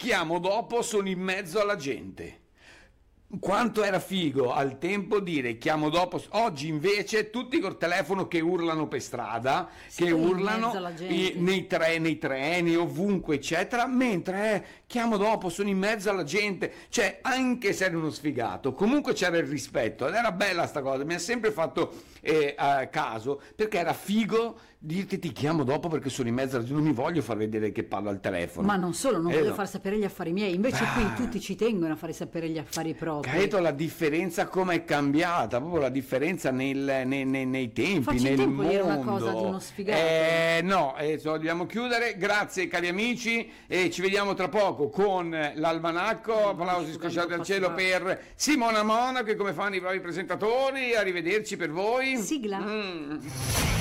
chiamo dopo, sono in mezzo alla gente. Quanto era figo al tempo dire chiamo dopo, oggi invece tutti col telefono che urlano per strada, Sì, che in urlano mezzo alla gente. nei treni, ovunque eccetera, mentre chiamo dopo, sono in mezzo alla gente, cioè anche se eri uno sfigato comunque c'era il rispetto ed era bella sta cosa, mi ha sempre fatto caso, perché era figo dirti ti chiamo dopo perché sono in mezzo alla gente, non mi voglio far vedere che parlo al telefono. Ma non solo, non voglio no. far sapere gli affari miei, invece qui tutti ci tengono a fare sapere gli affari propri. Credo la differenza come è cambiata, proprio la differenza nei tempi, Facci in nel tempo a mondo. dire una cosa di uno sfigato. No, dobbiamo chiudere. Grazie cari amici e ci vediamo tra poco con l'almanacco. Applausi scocciati al cielo per Simona Monaco e come fanno i bravi presentatori. Arrivederci per voi. Sigla.